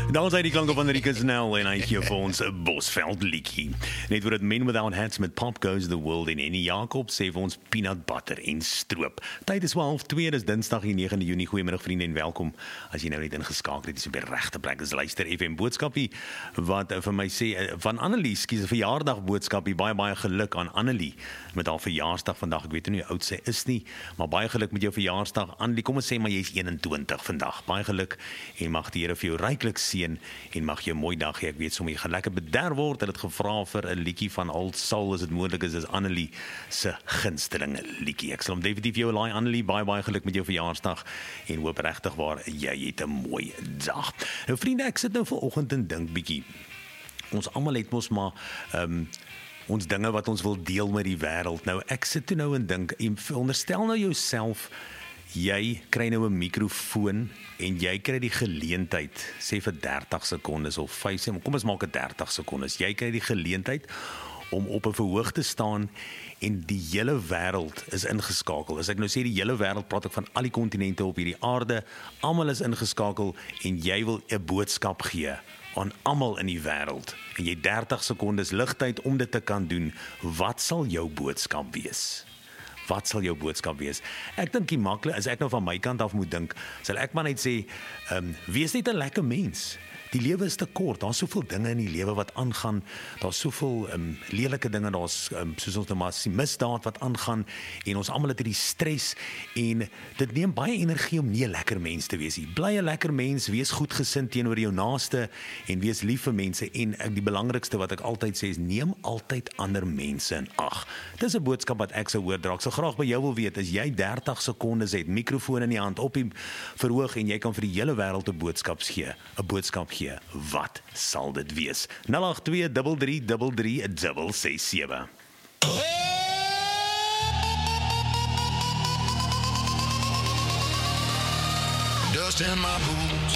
Dan zijn die klanken van Rieke Snell en hy gee vir ons 'n Bosveld liedjie. Net voor het Men Without Hats met Pop Goes the World en Annie Jacob sê vir ons peanut butter en stroop. Tyd is 12:02, dis Dinsdag die 9de Junie. Goeiemiddag vriende en welkom. As jy nou net ingeskakel het, dis op die regte plek. Dis luister FM boodskapie wat vir my sê van Annelie, skies 'n verjaardag boodskapie. Baie geluk aan Annelie met haar verjaarsdag vandag. Ek weet nie hoe oud sy is nie, maar baie geluk met jou verjaarsdag Annelie. Kom ons sê maar jy's 21 vandag. Baie geluk en mag die Here vir jou ryklik seën en mag jy 'n mooi dag hê. Ek weet sommer jy gaan lekker bederf word. Hulle het gevra vir 'n liedjie van Old Soul as dit moontlik is. Dis Annelie se gunsteling liedjie. Ek sal hom definitief vir jou laai Annelie. Baie geluk met jou verjaarsdag en hoop regtig waar jy het 'n mooi dag. Nou vriende, ek sit nou vanoggend en dink bietjie. Ons almal het mos maar ons dinge wat ons wil deel met die wêreld. Nou ek sit toe nou en dink, onderstel nou jouself jy kry nou 'n mikrofoon en jy kry die geleentheid, sê vir 30 sekondes of 5, kom ons maak dit 30 sekondes. Jy kry die geleentheid om op 'n verhoog te staan en die hele wêreld is ingeskakel. As ek nou sê die hele wêreld, praat ek van al die kontinente op hierdie aarde, almal is ingeskakel en jy wil 'n boodskap gee aan almal in die wêreld. En jy 30 sekondes ligtyd om dit te kan doen. Wat sal jou boodskap wees? Wat sal jou boodskap wees? Ek dink die maklik, as ek nou van my kant af moet dink, sal ek maar net sê, wees net 'n lekker mens. Die lewe is te kort, daar's soveel dinge in die lewe wat aangaan, daar's soveel lelike dinge, daar's soos ons nou maar sien, misdaad wat aangaan, en ons almal het hierdie stres, en dit neem baie energie om nie 'n lekker mens te wees nie. Bly 'n lekker mens, wees goedgesind teenoor jou naaste, en wees lief vir mense, en die belangrikste wat ek altyd sê is, neem altyd ander mense in ag. Dis 'n boodskap wat ek sou oordra. Ek sou graag by jou wil weet, as jy 30 sekondes het, mikrofoon in die hand, op die verhoog, en jy kan vir die hele wêreld 'n boodskap gee, wat sal dit wees? 082333367. Dust in my boots,